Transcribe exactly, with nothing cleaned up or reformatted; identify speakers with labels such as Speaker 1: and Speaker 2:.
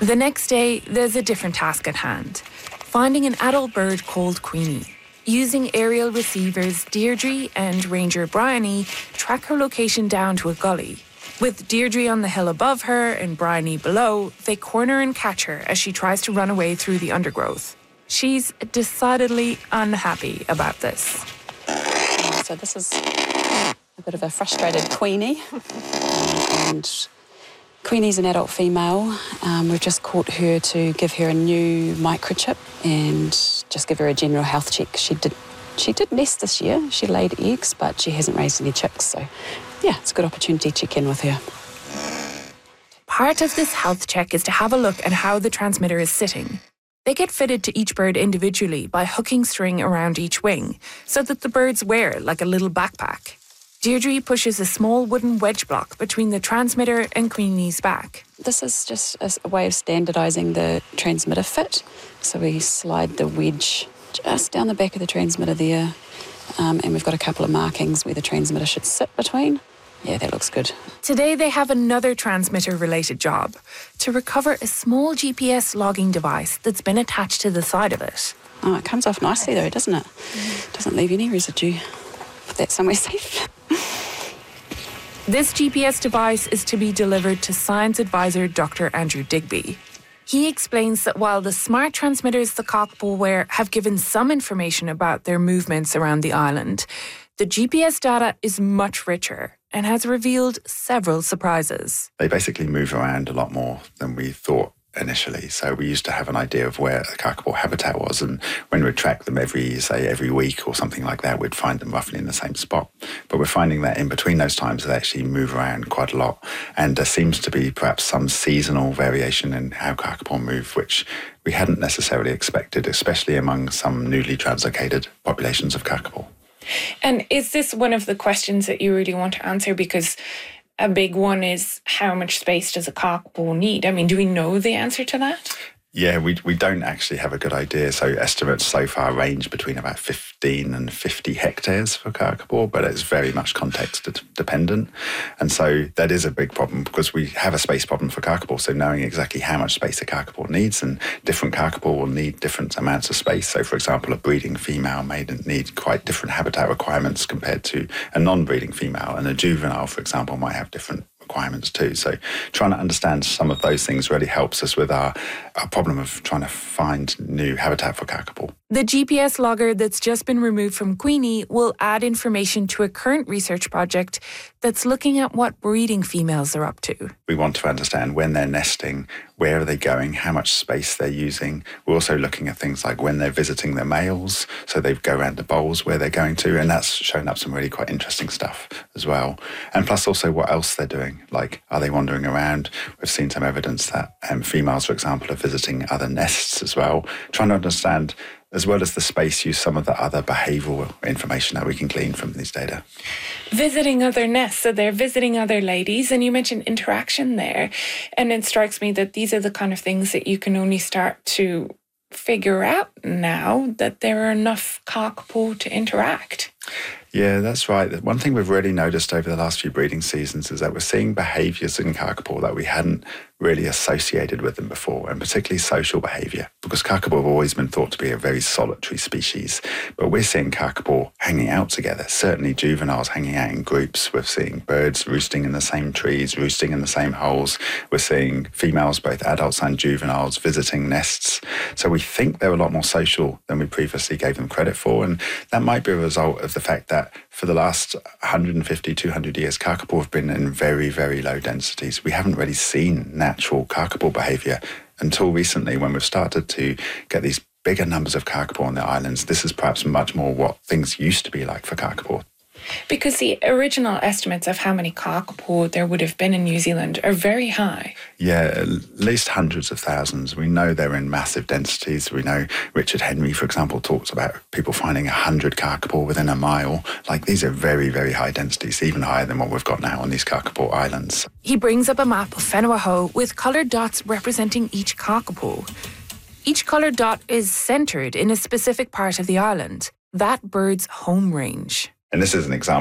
Speaker 1: The next day, there's a different task at hand. Finding an adult bird called Queenie. Using aerial receivers, Deirdre and Ranger Bryony track her location down to a gully. With Deirdre on the hill above her and Bryony below, they corner and catch her as she tries to run away through the undergrowth. She's decidedly unhappy about this.
Speaker 2: So this is a bit of a frustrated Queenie. And Queenie's an adult female. Um, we've just caught her to give her a new microchip and just give her a general health check. She did she did nest this year. She laid eggs, but she hasn't raised any chicks. So, yeah, it's a good opportunity to check in with her.
Speaker 1: Part of this health check is to have a look at how the transmitter is sitting. They get fitted to each bird individually by hooking string around each wing so that the birds wear like a little backpack. Deirdre pushes a small wooden wedge block between the transmitter and Queenie's back.
Speaker 2: This is just a way of standardising the transmitter fit. So we slide the wedge just down the back of the transmitter there, um, and we've got a couple of markings where the transmitter should sit between. Yeah, that looks good.
Speaker 1: Today they have another transmitter-related job, to recover a small G P S logging device that's been attached to the side of it.
Speaker 2: Oh, it comes off nicely though, doesn't it? Doesn't leave any residue. Put that somewhere safe.
Speaker 1: This G P S device is to be delivered to science advisor Doctor Andrew Digby. He explains that while the smart transmitters the Cockapoo wear have given some information about their movements around the island, the G P S data is much richer and has revealed several surprises.
Speaker 3: They basically move around a lot more than we thought initially. So we used to have an idea of where the Kakapo habitat was, and when we'd track them every, say, every week or something like that, we'd find them roughly in the same spot. But we're finding that in between those times, they actually move around quite a lot. And there seems to be perhaps some seasonal variation in how Kakapo move, which we hadn't necessarily expected, especially among some newly translocated populations of Kakapo.
Speaker 4: And is this one of the questions that you really want to answer? Because a big one is, how much space does a Kakapo need? I mean, do we know the answer to that?
Speaker 3: Yeah, we we don't actually have a good idea. So estimates so far range between about fifteen and fifty hectares for Kakapo, but it's very much context dependent. And so that is a big problem because we have a space problem for Kakapo. So knowing exactly how much space a Kakapo needs, and different Kakapo will need different amounts of space. So for example, a breeding female may need quite different habitat requirements compared to a non-breeding female. And a juvenile, for example, might have different requirements too. So trying to understand some of those things really helps us with our, our problem of trying to find new habitat for Kakapo.
Speaker 1: The G P S logger that's just been removed from Queenie will add information to a current research project that's looking at what breeding females are up to.
Speaker 3: We want to understand when they're nesting, where are they going, how much space they're using. We're also looking at things like when they're visiting their males, so they go around the bowls where they're going to, and that's shown up some really quite interesting stuff as well. And plus also what else they're doing, like are they wandering around? We've seen some evidence that um, females, for example, are visiting other nests as well, trying to understand, as well as the space use, some of the other behavioural information that we can glean from these data.
Speaker 4: Visiting other nests, so they're visiting other ladies, and you mentioned interaction there. And it strikes me that these are the kind of things that you can only start to figure out now, that there are enough Kakapo to interact.
Speaker 3: Yeah, that's right. One thing we've really noticed over the last few breeding seasons is that we're seeing behaviours in Kakapo that we hadn't really associated with them before, and particularly social behaviour, because Kakapo have always been thought to be a very solitary species. But we're seeing Kakapo hanging out together, certainly juveniles hanging out in groups. We're seeing birds roosting in the same trees, roosting in the same holes. We're seeing females, both adults and juveniles, visiting nests. So we think they're a lot more social than we previously gave them credit for, and that might be a result of the fact that for the last one hundred fifty, two hundred years, Kakapo have been in very, very low densities. We haven't really seen natural Kakapo behaviour until recently, when we've started to get these bigger numbers of Kakapo on the islands. This is perhaps much more what things used to be like for Kakapo.
Speaker 4: Because the original estimates of how many Kakapo there would have been in New Zealand are very high.
Speaker 3: Yeah, at least hundreds of thousands. We know they're in massive densities. We know Richard Henry, for example, talks about people finding one hundred Kakapo within a mile. Like, these are very, very high densities, even higher than what we've got now on these Kakapo islands.
Speaker 1: He brings up a map of Whenua with coloured dots representing each Kakapo. Each coloured dot is centred in a specific part of the island, that bird's home range.
Speaker 3: And this is an example